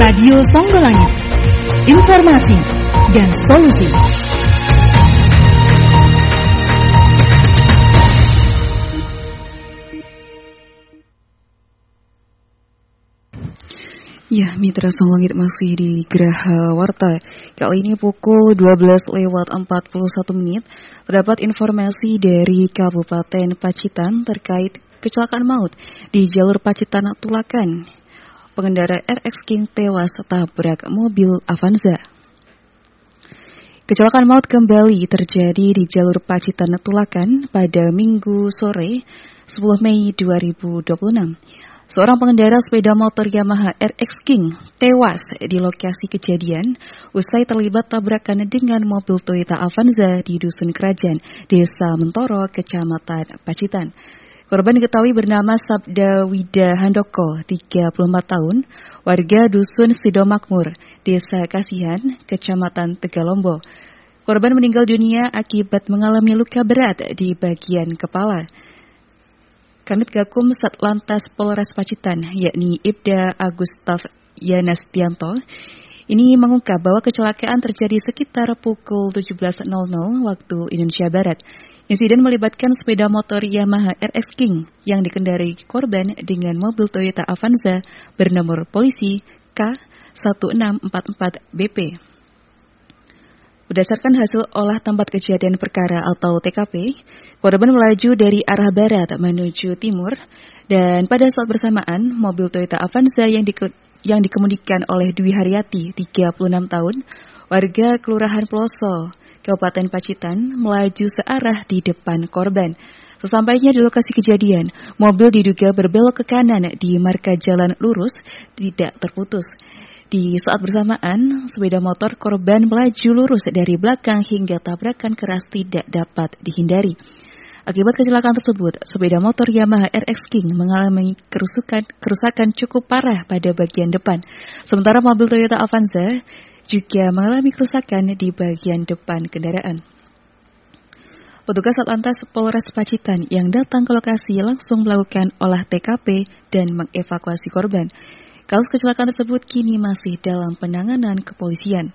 Radio Songgolangit, informasi dan solusi. Ya, Mitra Songgolangit masih di Geraha Warta. Kali ini pukul 12:41 terdapat informasi dari Kabupaten Pacitan terkait kecelakaan maut di jalur Pacitan Tulakan. Pengendara RX King tewas tabrak mobil Avanza. Kecelakaan maut kembali terjadi di jalur Pacitan Tulakan pada Minggu sore 10 Mei 2026. Seorang pengendara sepeda motor Yamaha RX King tewas di lokasi kejadian usai terlibat tabrakan dengan mobil Toyota Avanza di Dusun Kerajaan, Desa Mentoro, Kecamatan Pacitan. Korban diketahui bernama Sabda Wida Handoko, 34 tahun, warga Dusun Sidomakmur, Desa Kasihan, Kecamatan Tegalombo. Korban meninggal dunia akibat mengalami luka berat di bagian kepala. Kanit Gakum Satlantas Polres Pacitan, yakni Ibda Agustaf Yanastianto, ini mengungkap bahwa kecelakaan terjadi sekitar pukul 17.00 waktu Indonesia Barat. Insiden melibatkan sepeda motor Yamaha RX King yang dikendarai korban dengan mobil Toyota Avanza bernomor polisi K1644BP. Berdasarkan hasil olah tempat kejadian perkara atau TKP, korban melaju dari arah barat menuju timur dan pada saat bersamaan mobil Toyota Avanza yang dikemudikan oleh Dwi Haryati, 36 tahun, warga Kelurahan Ploso, Kabupaten Pacitan, melaju searah di depan korban. Sesampainya di lokasi kejadian, mobil diduga berbelok ke kanan di marka jalan lurus tidak terputus. Di saat bersamaan, sepeda motor korban melaju lurus dari belakang hingga tabrakan keras tidak dapat dihindari. Akibat kecelakaan tersebut, sepeda motor Yamaha RX King mengalami kerusakan cukup parah pada bagian depan. Sementara mobil Toyota Avanza juga mengalami kerusakan di bagian depan kendaraan. Petugas Satlantas Polres Pacitan yang datang ke lokasi langsung melakukan olah TKP dan mengevakuasi korban. Kasus kecelakaan tersebut kini masih dalam penanganan kepolisian.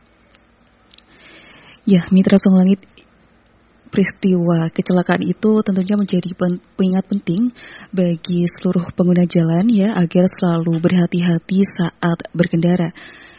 Ya, Mitra Songgolangit, peristiwa kecelakaan itu tentunya menjadi pengingat penting bagi seluruh pengguna jalan ya agar selalu berhati-hati saat berkendara.